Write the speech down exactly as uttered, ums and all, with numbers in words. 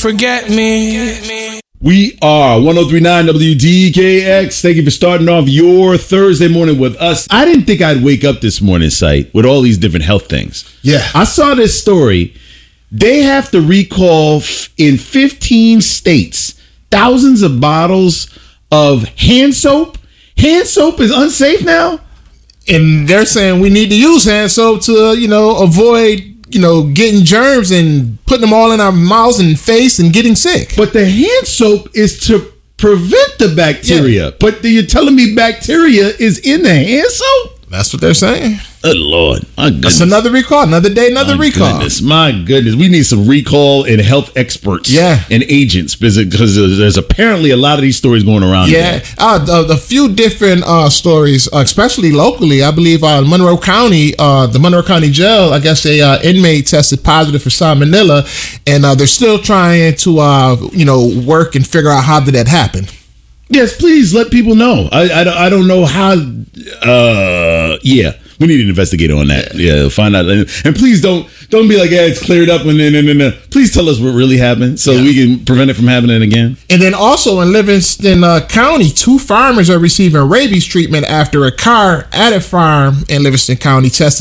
forget me. We are one oh three point nine W D K X. Thank you for starting off your Thursday morning with us. I didn't think I'd wake up this morning, Sight, with all these different health things. Yeah. I saw this story. They have to recall f- in fifteen states thousands of bottles of hand soap. Hand soap is unsafe now? And they're saying we need to use hand soap to, you know, avoid, you know, getting germs and putting them all in our mouths and face and getting sick. But the hand soap is to prevent the bacteria. Yeah. But you're telling me bacteria is in the hand soap? That's what they're saying. Good Lord. My goodness. That's another recall. Another day, another my recall. Goodness, my goodness. We need some recall and health experts yeah. and agents because there's apparently a lot of these stories going around. Yeah. Uh, the, the few different uh, stories, uh, especially locally. I believe uh, Monroe County, uh, the Monroe County Jail, I guess a uh, inmate tested positive for salmonella, and uh, they're still trying to, uh, you know, work and figure out how did that happen. Yes, please let people know. I, I, I don't know how. Uh, yeah, we need an investigator on that. Yeah, find out. And, and please don't don't be like, yeah, it's cleared up. And then, and, and, and, please tell us what really happened so yeah. we can prevent it from happening again. And then also in Livingston uh, County, two farmers are receiving rabies treatment after a car at a farm in Livingston County tested